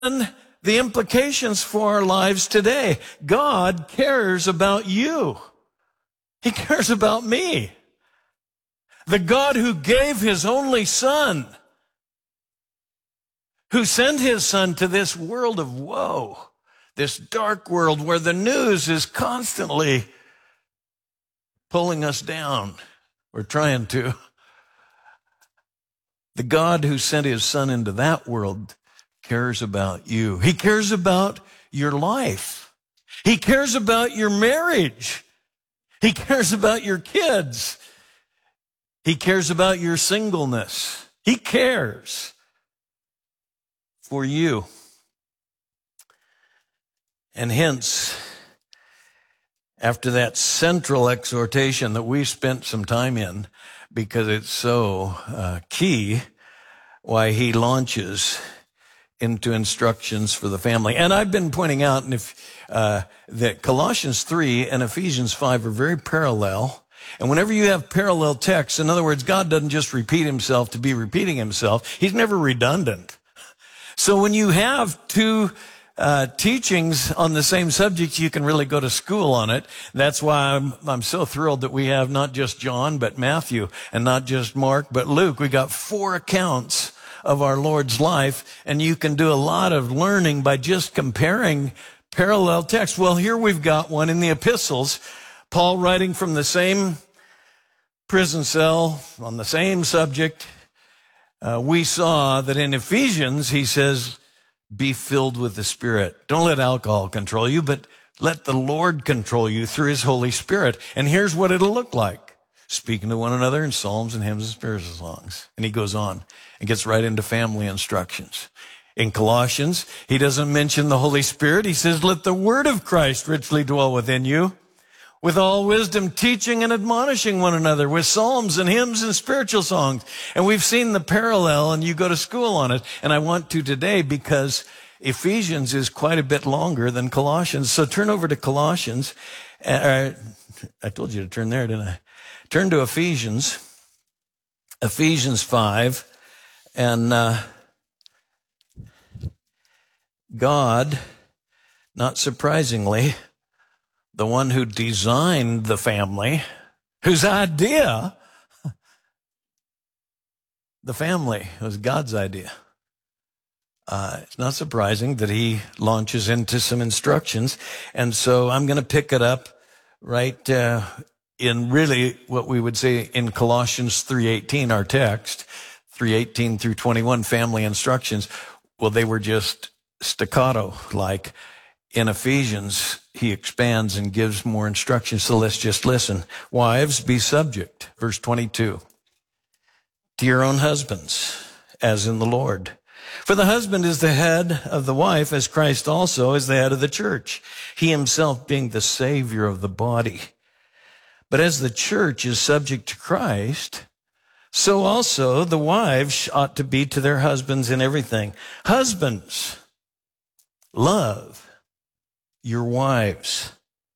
the implications for our lives today. God cares about you. He cares about me. The God who gave his only son, who sent his son to this world of woe, this dark world where the news is constantly pulling us down. We're trying to. The God who sent his son into that world cares about you. He cares about your life. He cares about your marriage. He cares about your kids. He cares about your singleness. He cares for you. And hence, after that central exhortation that we spent some time in, because it's so key, why he launches into instructions for the family. And I've been pointing out that Colossians 3 and Ephesians 5 are very parallel. And whenever you have parallel texts, in other words, God doesn't just repeat himself to be repeating himself. He's never redundant. So when you have two teachings on the same subject, you can really go to school on it. That's why I'm so thrilled that we have not just John, but Matthew, and not just Mark, but Luke. We got 4 accounts of our Lord's life, and you can do a lot of learning by just comparing parallel texts. Well, here we've got one in the epistles, Paul writing from the same prison cell on the same subject. We saw that in Ephesians, he says, be filled with the Spirit. Don't let alcohol control you, but let the Lord control you through his Holy Spirit. And here's what it'll look like. Speaking to one another in psalms and hymns and spiritual songs. And he goes on and gets right into family instructions. In Colossians, he doesn't mention the Holy Spirit. He says, let the word of Christ richly dwell within you, with all wisdom, teaching and admonishing one another with psalms and hymns and spiritual songs. And we've seen the parallel, and you go to school on it. And I want to today because Ephesians is quite a bit longer than Colossians. So turn over to Colossians. I told you to turn there, didn't I? Turn to Ephesians 5. And God, not surprisingly, the one who designed the family, whose idea, the family was God's idea. It's not surprising that he launches into some instructions. And so I'm going to pick it up right in really what we would say in Colossians 3:18, our text, 3:18 through 21, family instructions. Well, they were just staccato, like in Ephesians, he expands and gives more instructions. So let's just listen. Wives, be subject, verse 22, to your own husbands, as in the Lord. For the husband is the head of the wife, as Christ also is the head of the church, he himself being the Savior of the body. But as the church is subject to Christ, so also the wives ought to be to their husbands in everything. Husbands, love your wives,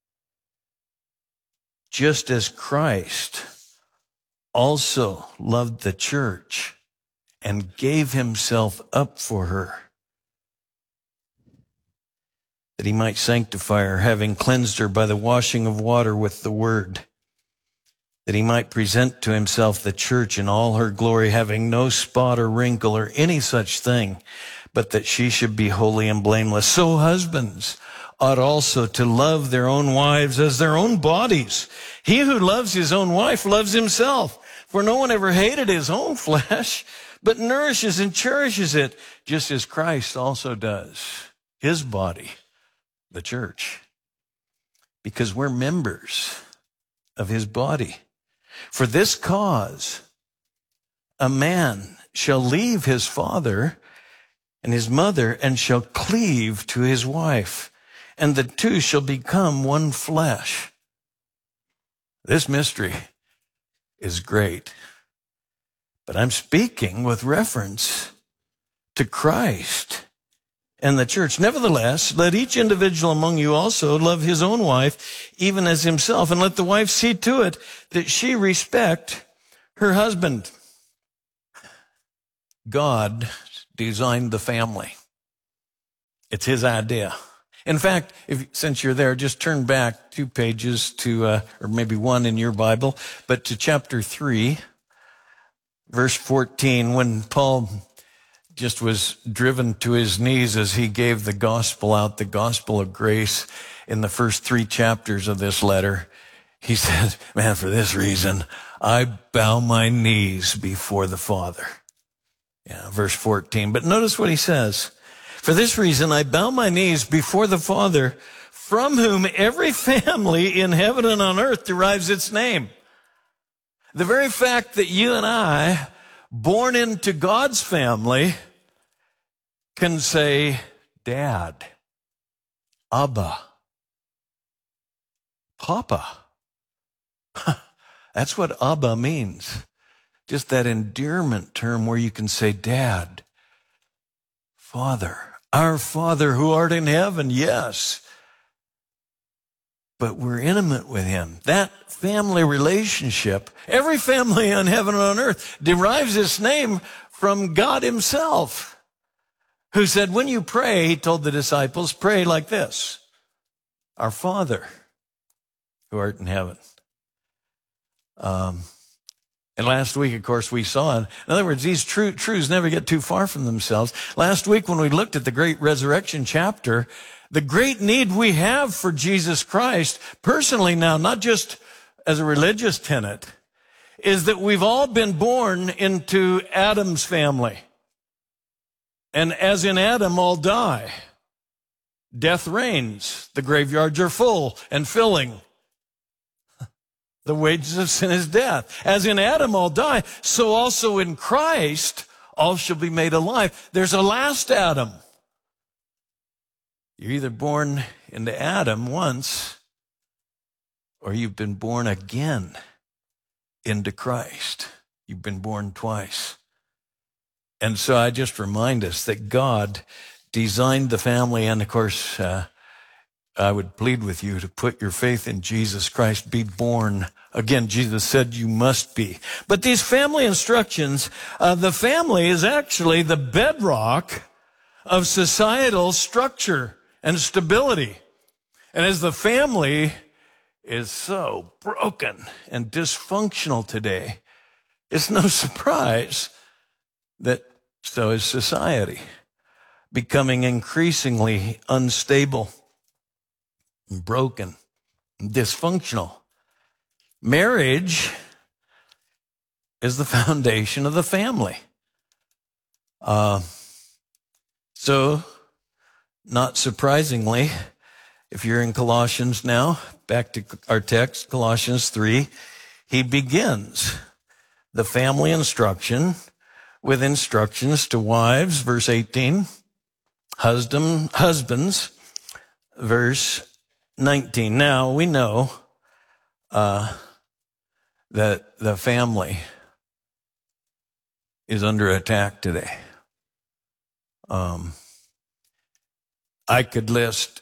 just as Christ also loved the church and gave himself up for her, that he might sanctify her, having cleansed her by the washing of water with the word, that he might present to himself the church in all her glory, having no spot or wrinkle or any such thing, but that she should be holy and blameless. So husbands ought also to love their own wives as their own bodies. He who loves his own wife loves himself. For no one ever hated his own flesh, but nourishes and cherishes it, just as Christ also does his body, the church, because we're members of his body. For this cause, a man shall leave his father and his mother and shall cleave to his wife, and the two shall become one flesh. This mystery is great, but I'm speaking with reference to Christ and the church. Nevertheless, let each individual among you also love his own wife, even as himself, and let the wife see to it that she respect her husband. God designed the family. It's his idea. In fact, since you're there, just turn back 2 pages to, or maybe 1 in your Bible, but to chapter 3, verse 14, when Paul just was driven to his knees as he gave the gospel out, the gospel of grace in the first 3 chapters of this letter. He said, man, for this reason, I bow my knees before the Father. Yeah, verse 14. But notice what he says. For this reason, I bow my knees before the Father, from whom every family in heaven and on earth derives its name. The very fact that you and I, born into God's family, can say, Dad, Abba, Papa. That's what Abba means. Just that endearment term where you can say, Dad, Father, our Father who art in heaven, yes. But we're intimate with him. That family relationship, every family on heaven and on earth derives its name from God himself, who said, when you pray, he told the disciples, pray like this, our Father who art in heaven. And last week, of course, we saw, in other words, these truths never get too far from themselves. Last week, when we looked at the great resurrection chapter, the great need we have for Jesus Christ, personally now, not just as a religious tenet, is that we've all been born into Adam's family. And as in Adam, all die. Death reigns. The graveyards are full and filling. The wages of sin is death. As in Adam all die, so also in Christ all shall be made alive. There's a last Adam. You're either born into Adam once, or you've been born again into Christ. You've been born twice. And so I just remind us that God designed the family, and of course, I would plead with you to put your faith in Jesus Christ, be born again. Jesus said you must be. But these family instructions, the family is actually the bedrock of societal structure and stability. And as the family is so broken and dysfunctional today, it's no surprise that so is society, becoming increasingly unstable, broken, dysfunctional. Marriage is the foundation of the family. So, not surprisingly, if you're in Colossians now, back to our text, Colossians 3, he begins the family instruction with instructions to wives, verse 18, husbands, verse 19. Now, we know that the family is under attack today. I could list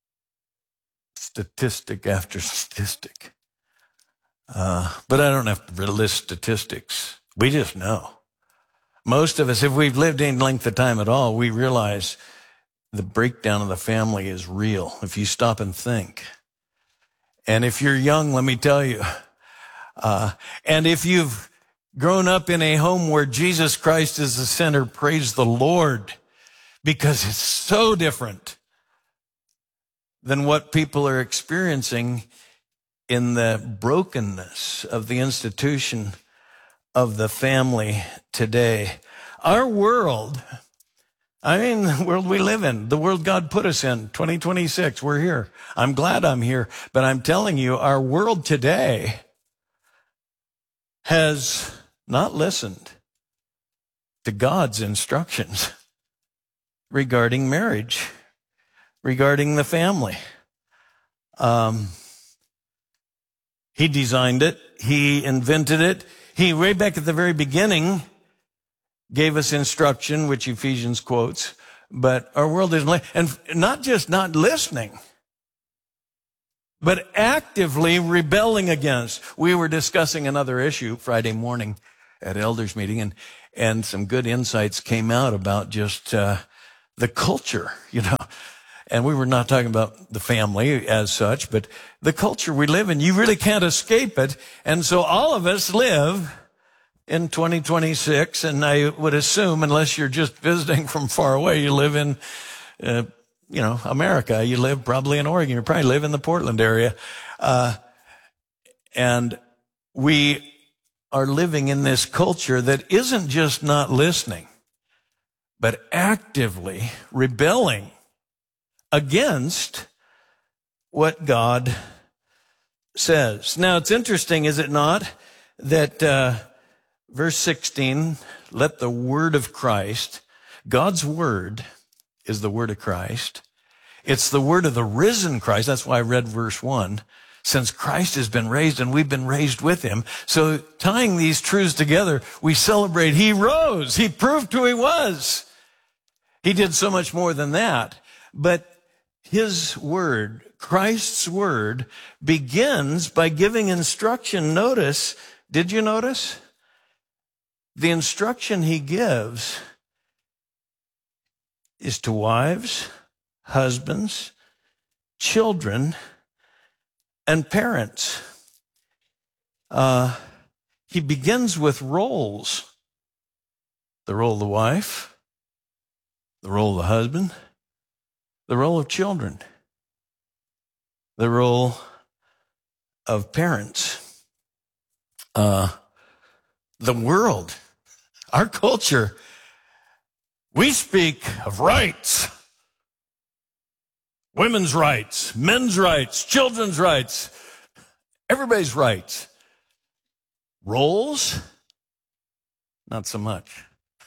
statistic after statistic, but I don't have to list statistics. We just know. Most of us, if we've lived any length of time at all, we realize the breakdown of the family is real, if you stop and think. And if you're young, let me tell you, and if you've grown up in a home where Jesus Christ is the center, praise the Lord, because it's so different than what people are experiencing in the brokenness of the institution of the family today. Our world, the world we live in, the world God put us in, 2026, we're here. I'm glad I'm here, but I'm telling you, our world today has not listened to God's instructions regarding marriage, regarding the family. He designed it. He invented it. He, way back at the very beginning, gave us instruction, which Ephesians quotes, but our world isn't, and not just not listening, but actively rebelling against. We were discussing another issue Friday morning at elders meeting, and some good insights came out about just the culture, And we were not talking about the family as such, but the culture we live in, you really can't escape it. And so all of us live in 2026, and I would assume, unless you're just visiting from far away, you live in, America. You live probably in Oregon. You probably live in the Portland area. And we are living in this culture that isn't just not listening, but actively rebelling against what God says. Now, it's interesting, is it not, that verse 16, let the word of Christ, God's word is the word of Christ. It's the word of the risen Christ. That's why I read verse 1. Since Christ has been raised and we've been raised with him. So tying these truths together, we celebrate he rose. He proved who he was. He did so much more than that. But his word, Christ's word, begins by giving instruction. Notice, did you notice? The instruction he gives is to wives, husbands, children, and parents. He begins with roles. The role of the wife, the role of the husband, the role of children, the role of parents. The world, our culture, we speak of rights. Women's rights, men's rights, children's rights, everybody's rights. Roles? Not so much.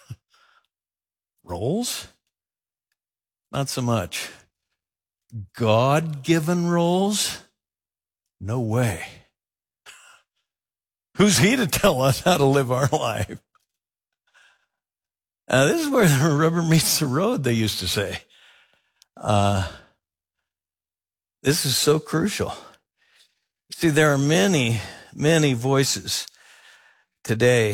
Roles? Not so much. God-given roles? No way. Who's he to tell us how to live our life? This is where the rubber meets the road, they used to say. This is so crucial. See, there are many, many voices today.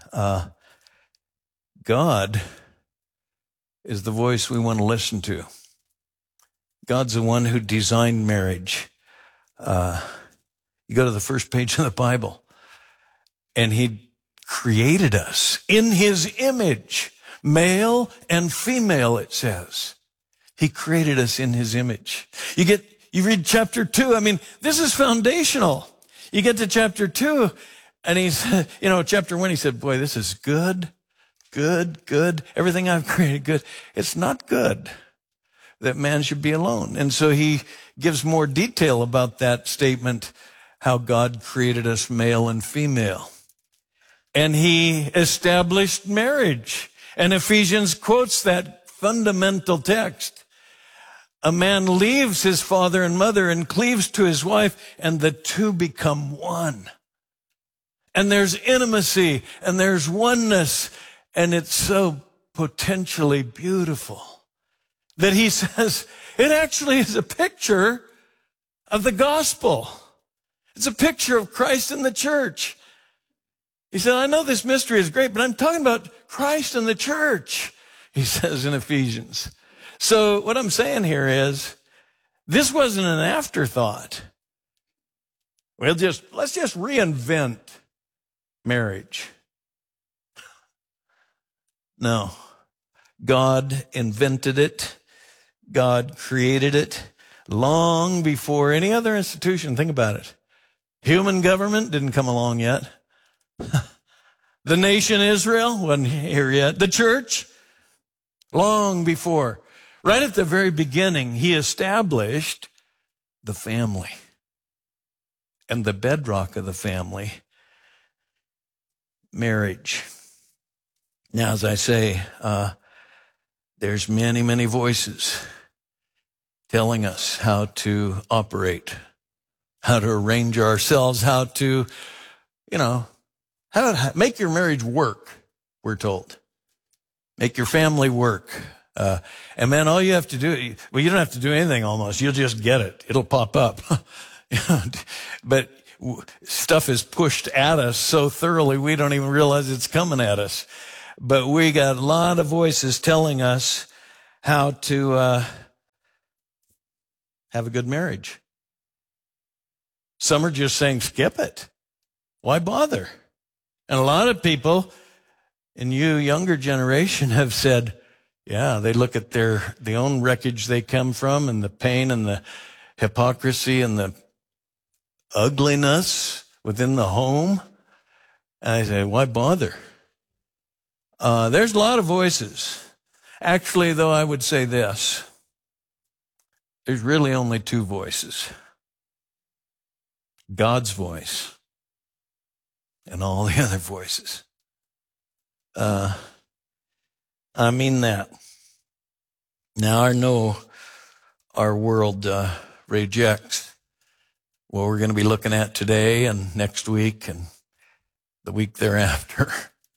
God is the voice we want to listen to. God's the one who designed marriage. You go to the first page of the Bible, and he created us in his image, male and female, it says. He created us in his image. You read chapter 2. I mean, this is foundational. You get to chapter 2, and he's, chapter 1, he said, boy, this is good, good, good. Everything I've created, good. It's not good that man should be alone. And so he gives more detail about that statement, how God created us male and female. And he established marriage. And Ephesians quotes that fundamental text. A man leaves his father and mother and cleaves to his wife, and the two become one. And there's intimacy, and there's oneness, and it's so potentially beautiful that he says it actually is a picture of the gospel. It's a picture of Christ and the church. He said, I know this mystery is great, but I'm talking about Christ and the church, he says in Ephesians. So what I'm saying here is, this wasn't an afterthought. Let's just reinvent marriage. No. God invented it. God created it long before any other institution. Think about it. Human government didn't come along yet. The nation Israel wasn't here yet. The church, long before. Right at the very beginning, he established the family. And the bedrock of the family, marriage. Now, as I say, there's many, many voices telling us how to operate, how to arrange ourselves, how to, how to make your marriage work, we're told. Make your family work. And man, all you have to do, you don't have to do anything almost. You'll just get it. It'll pop up. But stuff is pushed at us so thoroughly we don't even realize it's coming at us. But we got a lot of voices telling us how to have a good marriage. Some are just saying, skip it. Why bother? And a lot of people in you younger generation have said, yeah, they look at the own wreckage they come from and the pain and the hypocrisy and the ugliness within the home. And I say, why bother? There's a lot of voices. Actually, though, I would say this. There's really only two voices. God's voice and all the other voices. I mean that. Now, I know our world rejects what we're going to be looking at today and next week and the week thereafter.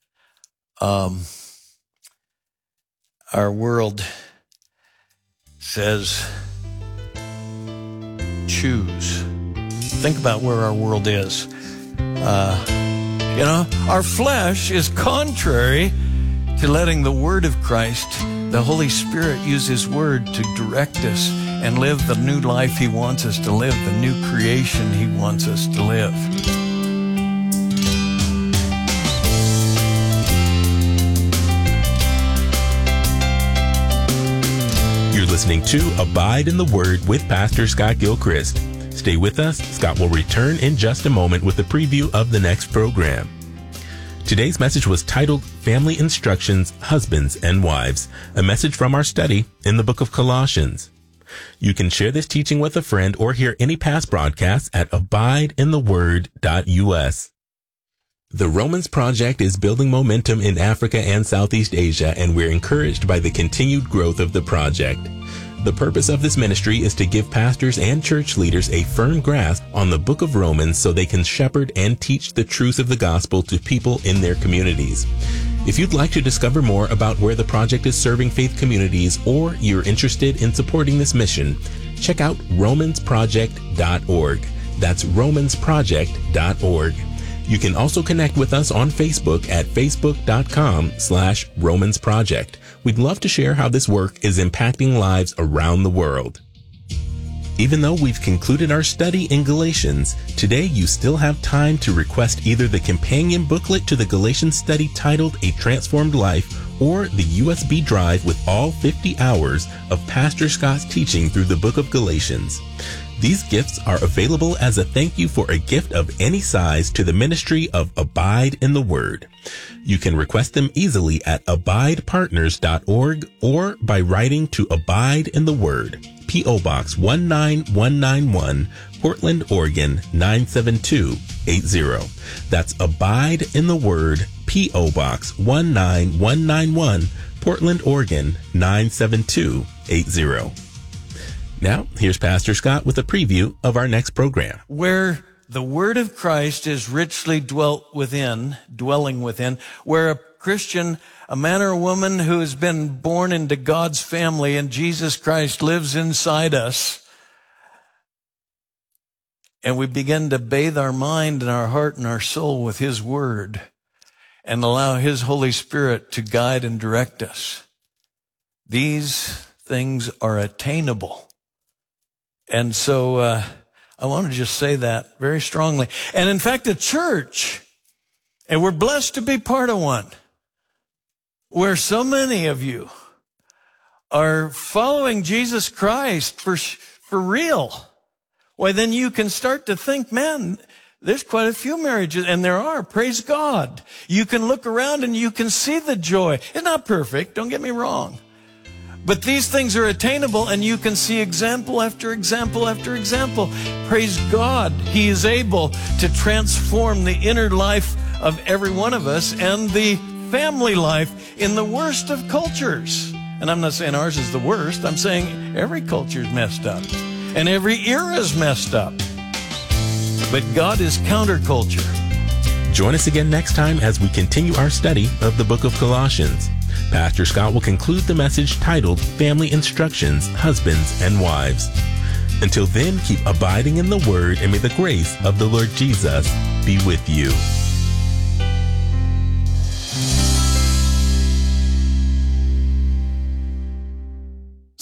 Our world says, choose. Think about where our world is. Our flesh is contrary to letting the Word of Christ, the Holy Spirit, use His Word to direct us and live the new life He wants us to live, the new creation He wants us to live. You're listening to Abide in the Word with Pastor Scott Gilchrist. Stay with us. Scott will return in just a moment with a preview of the next program. Today's message was titled Family Instructions, Husbands and Wives, a message from our study in the book of Colossians. You can share this teaching with a friend or hear any past broadcasts at abideintheword.us. The Romans Project is building momentum in Africa and Southeast Asia, and we're encouraged by the continued growth of the project. The purpose of this ministry is to give pastors and church leaders a firm grasp on the book of Romans so they can shepherd and teach the truth of the gospel to people in their communities. If you'd like to discover more about where the project is serving faith communities, or you're interested in supporting this mission, check out romansproject.org. That's romansproject.org. You can also connect with us on Facebook at facebook.com/romansproject. We'd love to share how this work is impacting lives around the world. Even though we've concluded our study in Galatians, today you still have time to request either the companion booklet to the Galatians study titled A Transformed Life, or the USB drive with all 50 hours of Pastor Scott's teaching through the book of Galatians. These gifts are available as a thank you for a gift of any size to the ministry of Abide in the Word. You can request them easily at abidepartners.org or by writing to Abide in the Word, P.O. Box 19191, Portland, Oregon 97280. That's Abide in the Word, P.O. Box 19191, Portland, Oregon 97280. Now, here's Pastor Scott with a preview of our next program. Where the Word of Christ is richly dwelling within, where a Christian, a man or a woman who has been born into God's family and Jesus Christ lives inside us, and we begin to bathe our mind and our heart and our soul with His Word and allow His Holy Spirit to guide and direct us. These things are attainable. And so I want to just say that very strongly. And in fact, a church, and we're blessed to be part of one, where so many of you are following Jesus Christ for real. Why, then you can start to think, man, there's quite a few marriages, and there are, praise God. You can look around and you can see the joy. It's not perfect, don't get me wrong. But these things are attainable, and you can see example after example after example. Praise God, He is able to transform the inner life of every one of us and the family life in the worst of cultures. And I'm not saying ours is the worst. I'm saying every culture is messed up, and every era is messed up. But God is counterculture. Join us again next time as we continue our study of the book of Colossians. Pastor Scott will conclude the message titled Family Instructions, Husbands and Wives. Until then, keep abiding in the Word, and may the grace of the Lord Jesus be with you.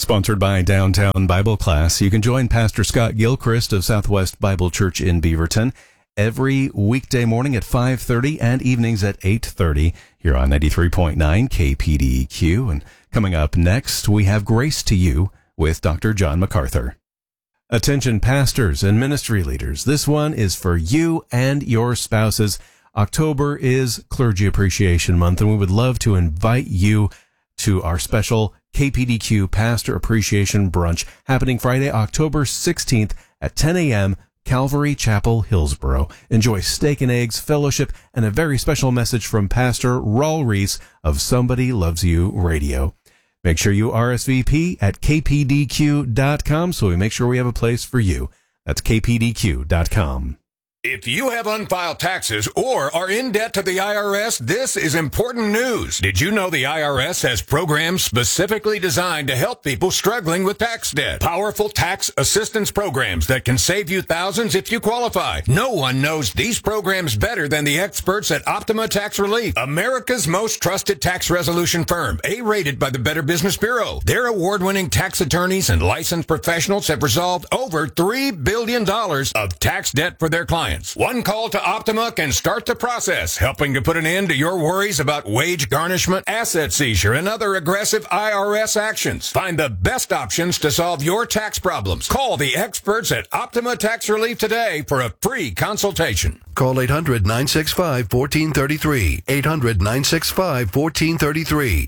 Sponsored by Downtown Bible Class. You can join Pastor Scott Gilchrist of Southwest Bible Church in Beaverton every weekday morning at 5:30 and evenings at 8:30 here on 93.9 KPDQ. And coming up next, we have Grace to You with Dr. John MacArthur. Attention pastors and ministry leaders. This one is for you and your spouses. October is Clergy Appreciation Month, and we would love to invite you to our special KPDQ Pastor Appreciation Brunch happening Friday, October 16th at 10 a.m., Calvary Chapel, Hillsboro. Enjoy steak and eggs, fellowship, and a very special message from Pastor Raul Reese of Somebody Loves You Radio. Make sure you RSVP at kpdq.com so we make sure we have a place for you. That's kpdq.com. If you have unfiled taxes or are in debt to the IRS, this is important news. Did you know the IRS has programs specifically designed to help people struggling with tax debt? Powerful tax assistance programs that can save you thousands if you qualify. No one knows these programs better than the experts at Optima Tax Relief, America's most trusted tax resolution firm, A-rated by the Better Business Bureau. Their award-winning tax attorneys and licensed professionals have resolved over $3 billion of tax debt for their clients. One call to Optima can start the process, helping to put an end to your worries about wage garnishment, asset seizure, and other aggressive IRS actions. Find the best options to solve your tax problems. Call the experts at Optima Tax Relief today for a free consultation. Call 800-965-1433. 800-965-1433.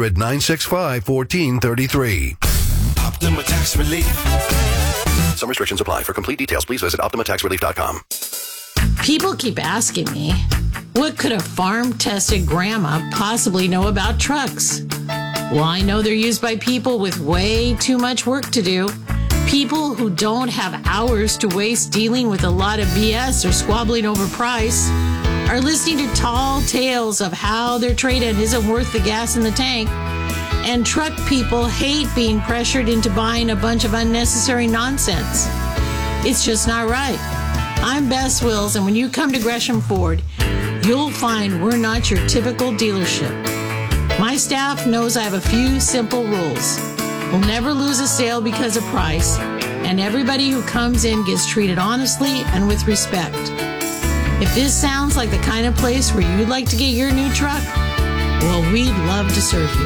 800-965-1433. Optima Tax Relief. Some restrictions apply. For complete details, please visit OptimaTaxRelief.com. People keep asking me, what could a farm-tested grandma possibly know about trucks? Well, I know they're used by people with way too much work to do. People who don't have hours to waste dealing with a lot of BS or squabbling over price are listening to tall tales of how their trade-in isn't worth the gas in the tank. And truck people hate being pressured into buying a bunch of unnecessary nonsense. It's just not right. I'm Bess Wills, and when you come to Gresham Ford, you'll find we're not your typical dealership. My staff knows I have a few simple rules. We'll never lose a sale because of price, and everybody who comes in gets treated honestly and with respect. If this sounds like the kind of place where you'd like to get your new truck, well, we'd love to serve you.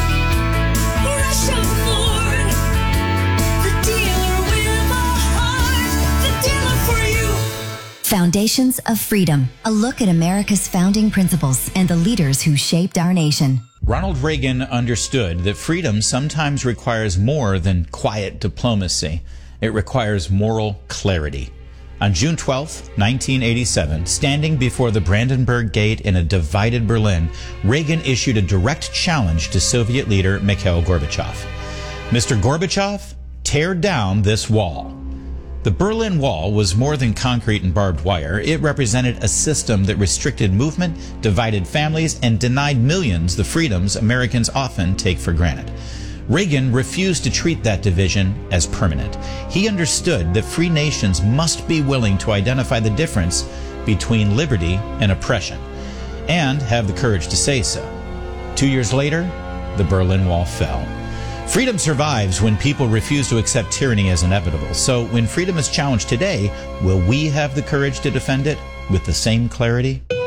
Gresham Ford, the dealer with a heart, the dealer for you. Foundations of Freedom, a look at America's founding principles and the leaders who shaped our nation. Ronald Reagan understood that freedom sometimes requires more than quiet diplomacy. It requires moral clarity. On June 12, 1987, standing before the Brandenburg Gate in a divided Berlin, Reagan issued a direct challenge to Soviet leader Mikhail Gorbachev. Mr. Gorbachev, tear down this wall. The Berlin Wall was more than concrete and barbed wire. It represented a system that restricted movement, divided families, and denied millions the freedoms Americans often take for granted. Reagan refused to treat that division as permanent. He understood that free nations must be willing to identify the difference between liberty and oppression, and have the courage to say so. 2 years later, the Berlin Wall fell. Freedom survives when people refuse to accept tyranny as inevitable. So when freedom is challenged today, will we have the courage to defend it with the same clarity?